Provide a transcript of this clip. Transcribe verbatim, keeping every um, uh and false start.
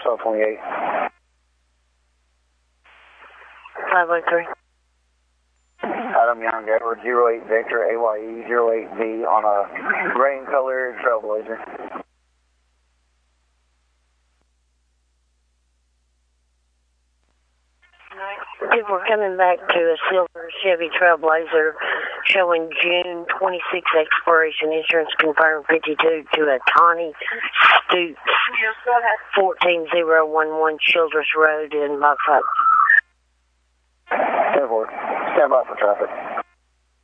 twelve twenty-eight. five oh three. Adam Young, Edward, zero eight Victor, A Y E, zero eight V on a green colored Trailblazer. We're coming back to a silver Chevy Trailblazer showing June twenty-sixth expiration, insurance confirmed fifty-two to a Tawny Stoops, fourteen zero one one Childress Road in Box Hut. ten four. Stand by for traffic.